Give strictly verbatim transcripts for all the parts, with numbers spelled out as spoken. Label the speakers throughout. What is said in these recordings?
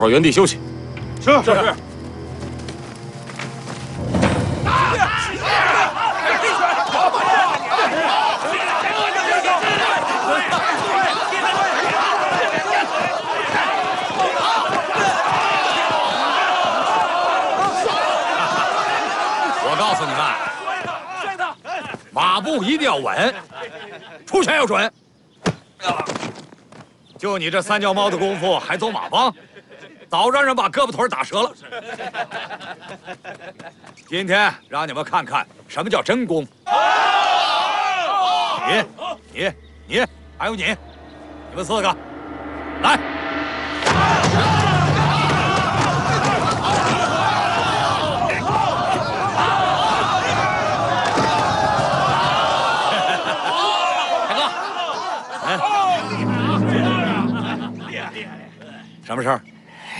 Speaker 1: 伙原地休息。
Speaker 2: 是是是。
Speaker 3: 我告诉你们，马步一定要稳，出拳要准。就你这三脚猫的功夫，还走马帮，早让人把胳膊腿打折了。今天让你们看看什么叫真功。你、你、你，还有你，你们四个，来。 什么事儿？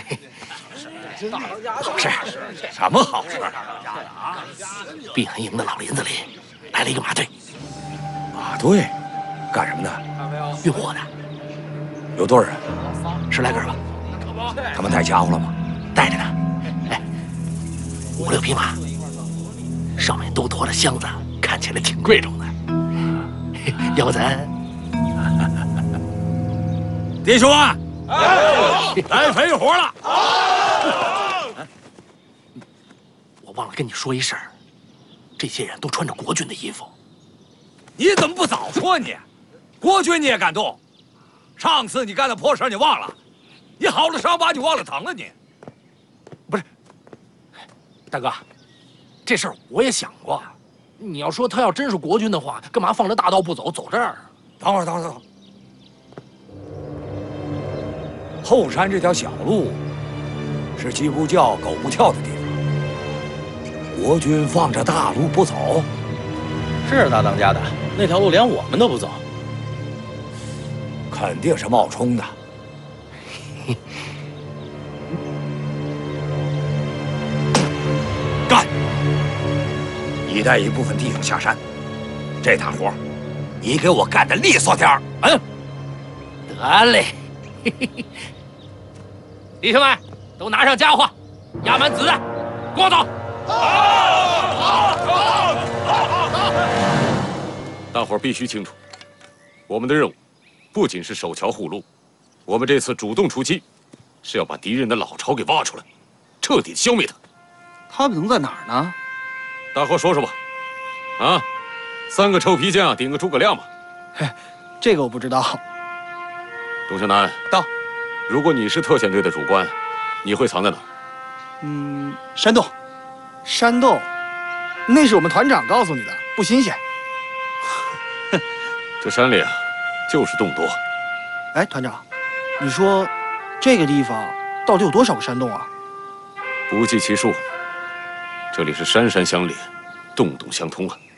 Speaker 4: 好事！
Speaker 3: 什么好事？
Speaker 4: 碧痕营的老林子里来了一个马队。
Speaker 3: 马队，干什么的？
Speaker 4: 运货的。
Speaker 3: 有多少人？
Speaker 4: 十来个吧。
Speaker 3: 他们带家伙了吗？
Speaker 4: 带着呢。哎，五六匹马，上面都驮着箱子，看起来挺贵重的。要不咱……
Speaker 3: 弟兄们！ 来肥活了！
Speaker 4: 我忘了跟你说一声，这些人都穿着国军的衣服。
Speaker 3: 你怎么不早说你？国军你也敢动？上次你干的破事你忘了？你好了伤疤你忘了疼了你？
Speaker 4: 不是，大哥，这事儿我也想过。你要说他要真是国军的话，干嘛放着大道不走，走这儿？
Speaker 3: 等会儿，等会儿，等会儿。 后山这条小路是鸡不叫、狗不跳的地方。国军放着大路不走，
Speaker 2: 是大当家的，那条路连我们都不走，
Speaker 3: 肯定是冒充的。干！你带一部分弟兄下山，这趟活你给我干得利索点儿。嗯，
Speaker 4: 得嘞。 弟兄们，都拿上家伙，压满子弹，跟我走！
Speaker 1: 大伙儿必须清楚，我们的任务不仅是守桥护路，我们这次主动出击，是要把敌人的老巢给挖出来，彻底消灭他。
Speaker 2: 他们能在哪儿呢？
Speaker 1: 大伙说说吧。啊，三个臭皮匠顶个诸葛亮嘛。
Speaker 2: 嘿，这个我不知道。
Speaker 1: 钟向南
Speaker 2: 到，
Speaker 1: 如果你是特遣队的主官，你会藏在哪？
Speaker 2: 嗯，山洞。山洞，那是我们团长告诉你的，不新鲜。
Speaker 1: 这山里啊，就是洞多。
Speaker 2: 哎，团长，你说这个地方到底有多少个山洞啊？
Speaker 1: 不计其数。这里是山山相连，洞洞相通啊。